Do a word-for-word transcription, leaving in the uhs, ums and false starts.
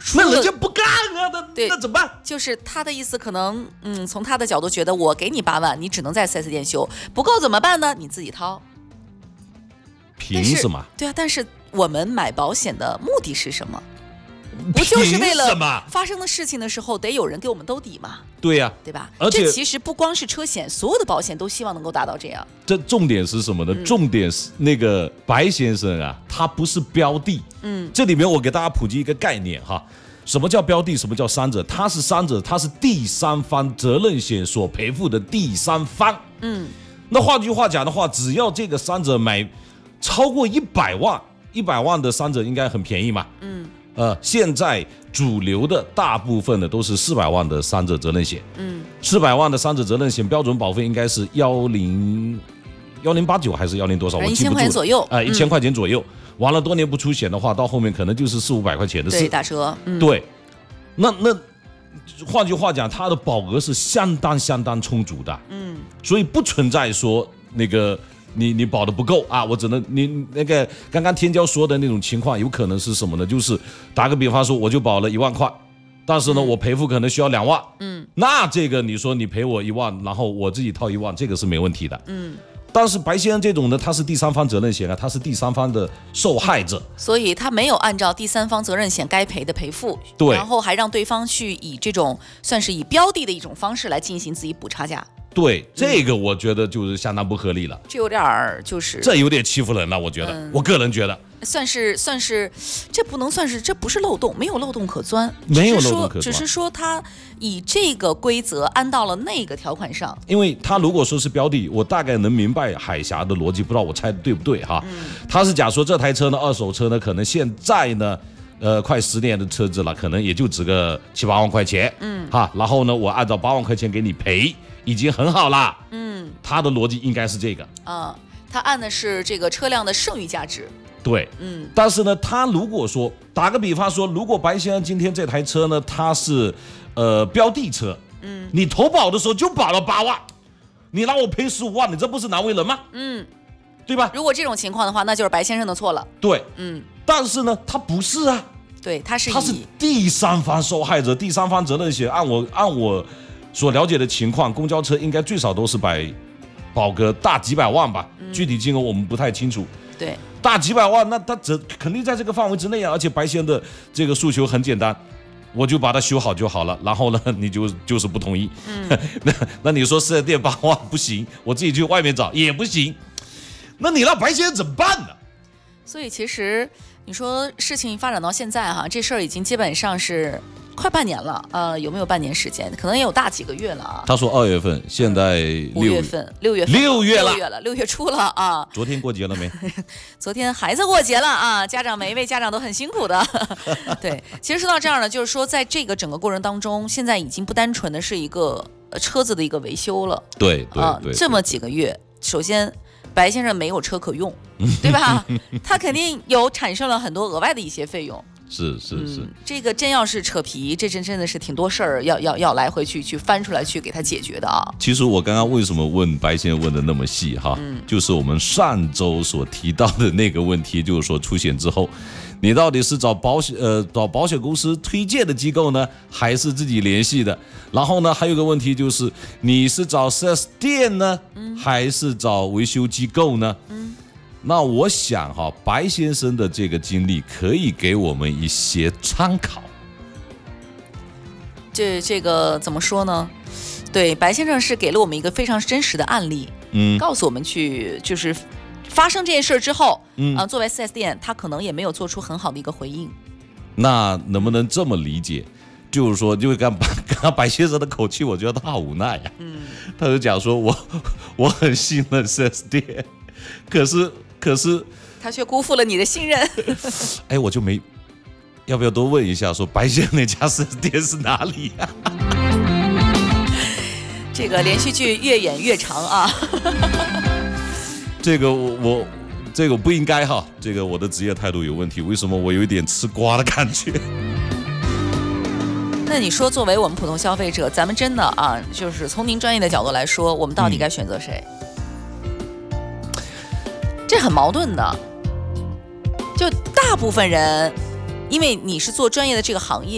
那人家不干啊，那对， 那怎么办？ 就是他的意思，可能嗯，从他的角度觉得，我给你八万，你只能在 四 S 店修，不够怎么办呢？你自己掏。 凭什么？ 对啊，但是我们买保险的目的是什么？不就是为了发生的事情的时候得有人给我们兜底吗？ 对呀、啊， 对吧？ 而且这其实不光是车险，所有的保险都希望能够达到这样。 这重点是什么呢？嗯、重点是那个白先生啊，他不是标的。嗯，这里面我给大家普及一个概念哈，什么叫标的？什么叫伤者？他是伤者，他是第三方责任险所赔付的第三方。嗯，那换句话讲的话，只要这个伤者买超过一百万，一百万的伤者应该很便宜嘛。嗯。呃，现在主流的大部分的都是四百万的伤者责任险，嗯，四百万的伤者责任险标准保费应该是幺零幺零八九还是幺零多少？我记不住。一千块钱左右， 啊、呃，一千块钱左右。完了，多年不出险的话，到后面可能就是四五百块钱的事。 对，打折。嗯、 对，那那换句话讲，它的保额是相当相当充足的，嗯，所以不存在说那个。你你保的不够啊，我只能你那个刚刚天骄说的那种情况，有可能是什么呢？就是打个比方说，我就保了一万块，但是呢，嗯、我赔付可能需要两万，嗯，那这个你说你赔我一万，然后我自己套一万，这个是没问题的，嗯。但是白先生这种呢，他是第三方责任险啊，他是第三方的受害者， 所以他没有按照第三方责任险该赔的赔付， 对， 然后还让对方去以这种算是以标的的一种方式来进行自己补差价。 对，这个我觉得就是相当不合理了， 这有点儿就是这有点欺负人了，我觉得，嗯、我个人觉得， 算是算是，这不能算是，这不是漏洞，没有漏洞可钻， 没有漏洞可钻， 只是说他以这个规则安到了那个条款上， 因为他如果说是标的，我大概能明白海峡的逻辑，不知道我猜的对不对哈？嗯、他是假说这台车呢，二手车呢，可能现在呢。呃，快十年的车子了，可能也就值个七八万块钱，嗯，哈，然后呢，我按照八万块钱给你赔，已经很好了，嗯，他的逻辑应该是这个， 啊、嗯，他按的是这个车辆的剩余价值， 对，嗯，但是呢，他如果说打个比方说，如果白先生今天这台车呢，它是呃标的车，嗯，你投保的时候就保了八万，你让我赔十五万，你这不是难为人吗？嗯，对吧？ 如果这种情况的话，那就是白先生的错了， 对，嗯。但是呢，他不是啊， 对，他是他是第三方受害者，第三方责任险。按我按我所了解的情况，公交车应该最少都是百保个大几百万吧，嗯、具体金额我们不太清楚。 对， 大几百万，那他这肯定在这个范围之内啊。而且白先生的这个诉求很简单，我就把它修好就好了。然后呢，你就就是不同意。嗯、那那你说四 S 店八万不行，我自己去外面找也不行。那你让白先生怎么办呢？ 所以其实你说事情发展到现在哈，这事儿已经基本上是快半年了，呃，有没有半年时间？可能也有大几个月了啊。 他说二月份，现在五月份、六月份、 六月了， 六月了，六月初了啊。 昨天过节了没？ 昨天孩子过节了啊，家长每一位家长都很辛苦的。对，其实说到这儿呢，就是说在这个整个过程当中，现在已经不单纯的是一个车子的一个维修了。 对对啊， 对， 这么几个月，首先白先生没有车可用。对吧？他肯定有产生了很多额外的一些费用。 是是是、嗯， 这个真要是扯皮，这真真的是挺多事儿，要要要来回去去翻出来去给他解决的啊。 其实我刚刚为什么问白先生问的那么细哈、嗯，就是我们上周所提到的那个问题，就是说出险之后，你到底是找保险呃找保险公司推荐的机构呢，还是自己联系的？然后呢，还有个问题就是，你是找 四 S 店呢，嗯、还是找维修机构呢？嗯。那我想哈，白先生的这个经历可以给我们一些参考。 这这个怎么说呢？对，白先生是给了我们一个非常真实的案例，嗯，告诉我们去就是发生这件事之后，嗯啊、呃，作为 四 S 店，他可能也没有做出很好的一个回应。 那能不能这么理解？就是说，因为刚刚白先生的口气，我觉得他好无奈呀、啊。嗯，他就讲说我我很信任 四 S 店，可是。可是他却辜负了你的信任。 哎，我就没要不要多问一下，说白先生那家四 S 店是哪里呀、啊？ 这个连续剧越演越长啊。 这个我我这个不应该哈，这个我的职业态度有问题。为什么我有一点吃瓜的感觉？ 那你说，作为我们普通消费者，咱们真的啊，就是从您专业的角度来说，我们到底该选择谁？嗯，这很矛盾的，就大部分人，因为你是做专业的这个行业。